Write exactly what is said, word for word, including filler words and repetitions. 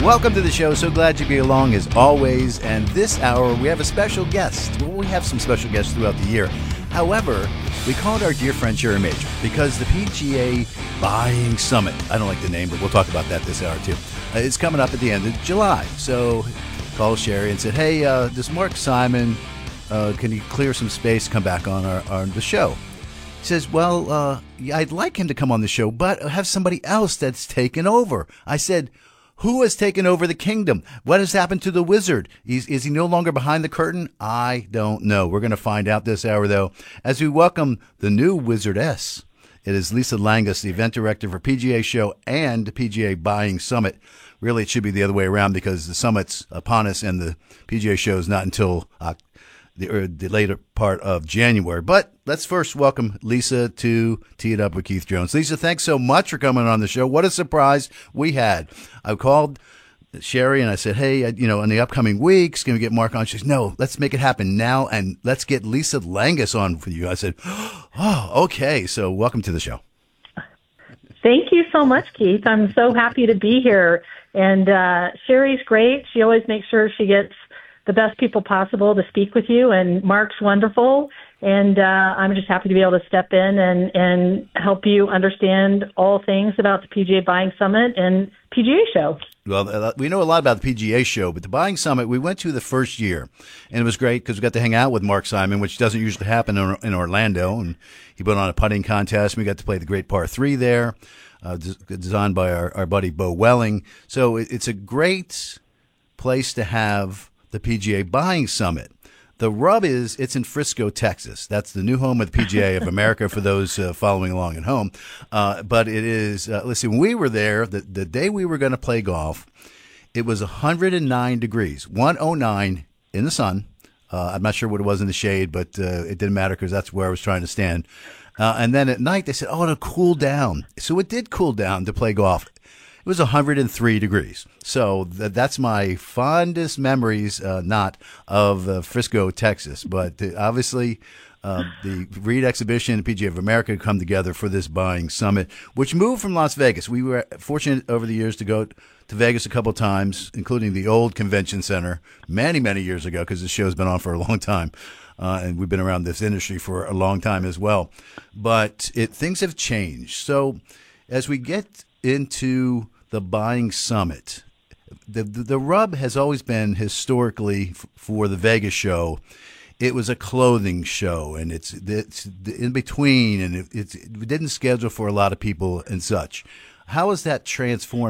Welcome to the show. So glad you be along as always. And this hour, we have a special guest. Well, we have some special guests throughout the year. However, we called our dear friend Sherry Major because the P G A Buying Summit, I don't like the name, but we'll talk about that this hour too, uh, it's coming up at the end of July. So called Sherry and said, hey, uh, does Mark Simon, uh, can he clear some space to come back on our on the show? He says, well, uh, yeah, I'd like him to come on the show, but I have somebody else that's taken over. I said, who has taken over the kingdom? What has happened to the wizard? Is, is he no longer behind the curtain? I don't know. We're going to find out this hour, though, as we welcome the new wizardess. It is Lisa Langus, the event director for P G A Show and P G A Buying Summit. Really, it should be the other way around because the summit's upon us and the P G A Show is not until uh, the, or the later part of January. But let's first welcome Lisa to Tee It Up with Keith Jones. Lisa, thanks so much for coming on the show. What a surprise we had. I called Sherry and I said, hey, you know, in the upcoming weeks, can we get Mark on? She said, no, let's make it happen now and let's get Lisa Langus on for you. I said, oh, okay. So welcome to the show. Thank you so much, Keith. I'm so happy to be here. And uh, Sherry's great. She always makes sure she gets the best people possible to speak with you. And Mark's wonderful. And uh, I'm just happy to be able to step in and, and help you understand all things about the P G A Buying Summit and P G A Show. Well, we know a lot about the P G A Show, but the Buying Summit, we went to the first year, and it was great because we got to hang out with Mark Simon, which doesn't usually happen in, in Orlando, and he put on a putting contest. We got to play the great par three there, uh, designed by our, our buddy Bo Welling. So it, it's a great place to have the P G A Buying Summit. The rub is it's in Frisco, Texas. That's the new home of the P G A of America for those uh, following along at home. Uh, but it is, uh, listen, when we were there, the, the day we were going to play golf, it was one hundred nine degrees, one oh nine in the sun. Uh, I'm not sure what it was in the shade, but uh, it didn't matter because that's where I was trying to stand. Uh, and then at night, they said, oh, it'll cool down. So it did cool down to play golf. It was one hundred three degrees. So th- that's my fondest memories, uh, not of uh, Frisco, Texas. But uh, obviously, uh, the Reed Exhibition and P G A of America come together for this buying summit, which moved from Las Vegas. We were fortunate over the years to go to Vegas a couple of times, including the old convention center many, many years ago, because the show's been on for a long time. Uh, and we've been around this industry for a long time as well. But it, things have changed. So as we get into the Buying Summit, the, the the rub has always been historically f- for the Vegas show. It was a clothing show, and it's it's in between, and it, it's, it didn't schedule for a lot of people and such. How has that transformed